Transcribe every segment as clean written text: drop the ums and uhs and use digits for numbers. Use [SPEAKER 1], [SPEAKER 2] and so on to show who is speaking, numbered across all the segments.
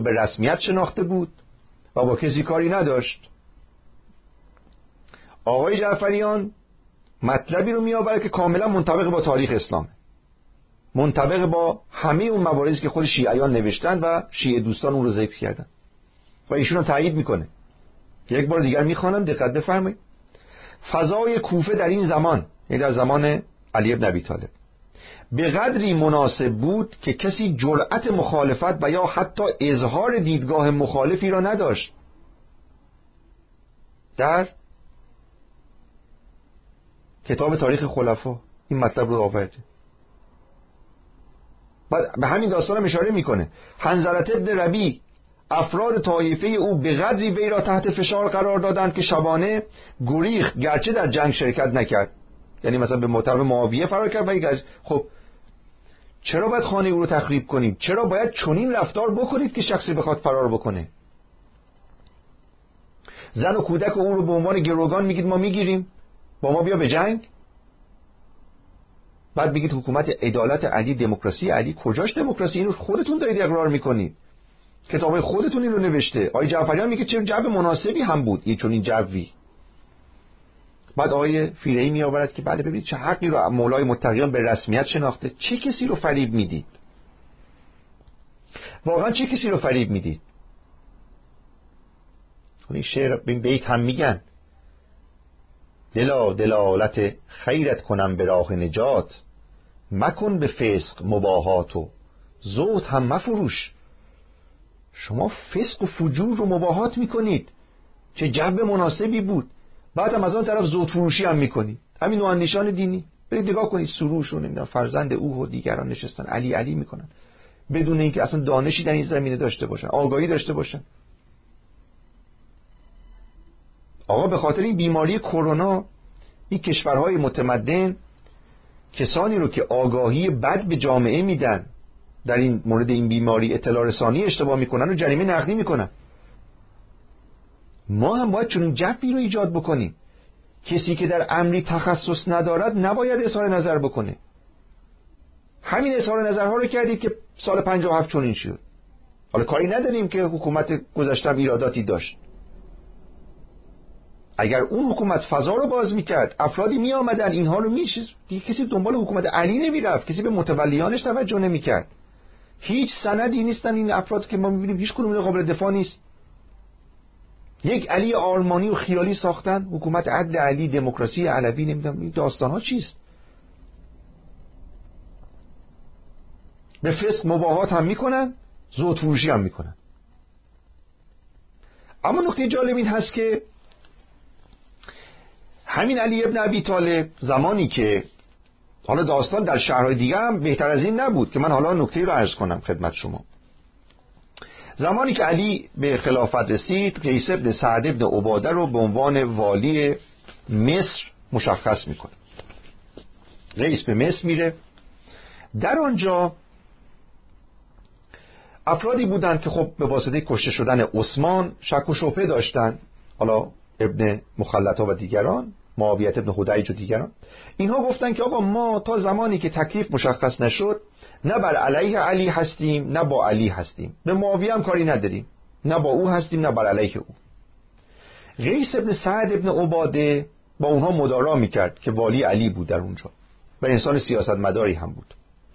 [SPEAKER 1] به رسمیت شناخته بود و با کسی کاری نداشت. آقای جعفریان مطلبی رو میآورد که کاملا منطبق با تاریخ اسلام، منطبق با همه اون مواردی که خود شیعیان نوشتن و شیعه دوستان اون رو ذکر کردن و ایشون هم تایید میکنه. یک بار دیگر میخوانم، دقت بفرمایید. فضای کوفه در این زمان، یعنی در زمان علی ابن ابی طالب، به قدری مناسب بود که کسی جرأت مخالفت و یا حتی اظهار دیدگاه مخالفی را نداشت. در کتاب تاریخ خلفا این مطلب رو آورده. به همین داستان هم اشاره میکنه. حنظلة ابن ربیع، افراد طایفه او به قدری وی را تحت فشار قرار دادند که شبانه گریخت، گرچه در جنگ شرکت نکرد. یعنی مثلا به مطلب معاویه فرار کرد و خب چرا باید خانه او رو تخریب کنید؟ چرا باید چنین رفتار بکنید که شخصی بخواد فرار بکنه؟ زن و کودک او رو به عنوان گروگان میگید ما میگیریم، با ما بیا به جنگ. بعد بگید حکومت عدالت علی، دموکراسی علی. کجاش دموکراسی؟ اینو خودتون دارید اقرار میکنید، کتابای خودتون این رو نوشته. آقای جعفریان میگه چه جو مناسبی هم بود یه چنین جوی. بعد آقای فیرهی میآورد که بله ببینید چه حقی رو مولای متقیان به رسمیت شناخته. چه کسی رو فریب میدید؟ واقعا چه کسی رو فریب میدید؟ این شعر به بیت هم میگن دلا دلالت خیرت کنم به راه نجات، مکن به فسق مباهات و زهد هم مفروش. شما فسق و فجور رو مباهات میکنید، چه جو مناسبی بود. بعد هم از آن طرف زهد فروشی هم میکنید. همین نواندیشان دینی برید نگاه کنید، سروش و نمیدونم فرزند او و دیگران نشستن علی علی میکنن بدون اینکه اصلا دانشی در این زمینه داشته باشن، آگاهی داشته باشن. آقا به خاطر این بیماری کرونا این کشورهای متمدن کسانی رو که آگاهی بد به جامعه میدن در این مورد این بیماری اطلاع رسانی اشتباه میکنن و جریمه نقدی میکنن. ما هم باید چنین جوی رو ایجاد بکنیم. کسی که در امری تخصص ندارد نباید اظهار نظر بکنه. همین اظهار نظرها رو کردید که سال 57 چنین شد. حالا کاری نداریم که حکومت گذشته ایراداتی داشت. اگر اون حکومت فضا رو باز میکرد، افرادی میآمدن اینها رو میشید، کسی دنبال حکومت علی نمیرفت، کسی به متولیانش توجه نمیکرد. هیچ سندی نیستن این افراد که ما میبینیم، هیچ کدوم قابل دفاع نیست. یک علی آرمانی و خیالی ساختن، حکومت عدل علی، دموکراسی علوی، نمیدونم این داستان ها چیست. به فسق مباهات هم میکنن، زهد فروشی هم میکنن. اما نکته جالب این هست که همین علی ابن ابی طالب زمانی که حالا داستان در شهرهای دیگه هم بهتر از این نبود که من حالا نکته رو عرض کنم خدمت شما. زمانی که علی به خلافت رسید، قیس ابن سعد ابن عباده رو به عنوان والی مصر مشخص میکنه. قیس به مصر میره. در آنجا افرادی بودند که خب به واسطه کشته شدن عثمان شک و شبهه داشتن، حالا ابن مخلطه و دیگران، معاویه ابن حدیج و دیگران. اینها گفتن که آقا ما تا زمانی که تکلیف مشخص نشد نه بر علیه علی هستیم نه با علی هستیم، به معاویه هم کاری نداریم، نه با او هستیم نه بر علیه او. قیس ابن سعد ابن عباده با اونها مدارا میکرد که والی علی بود در اونجا و انسان سیاستمداری هم بود.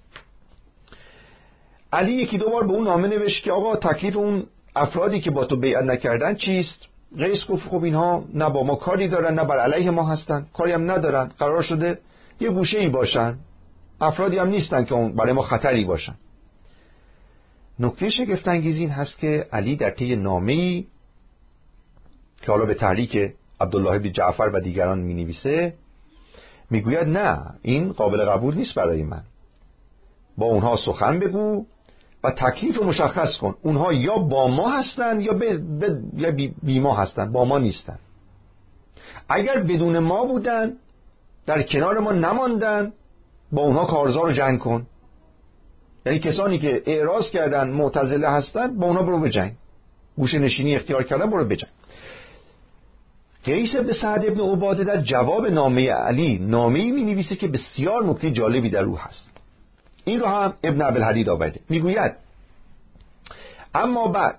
[SPEAKER 1] علی یکی دو بار به اون نامه نوشت که آقا تکلیف اون افرادی که با تو بیعت نکردن چیست؟ قیس گفت خب اینها نه با ما کاری دارن نه بر علیه ما هستن، کاری هم ندارن، قرار شده یه گوشه‌ای باشن، افرادی هم نیستن که اون برای ما خطری باشن. نکته شگفت انگیز این هست که علی در طی نامه‌ای که حالا به تحریک عبدالله بن جعفر و دیگران می‌نویسه میگوید نه این قابل قبول نیست برای من، با اونها سخن بگو و تکلیف مشخص کن، اونها یا با ما هستن یا بی ما هستن، با ما نیستن. اگر بدون ما بودن در کنار ما نماندن با اونها کارزار رو جنگ کن. یعنی کسانی که اعراض کردن معتزله هستن با اونها برو به جنگ، گوشه نشینی اختیار کردن برو به جنگ. قیس ابن سعد ابن عباده در جواب نامه علی نامه‌ای می‌نویسه که بسیار نکته جالبی در او هست. این رو هم ابن ابی الحدید آورده، میگوید اما بعد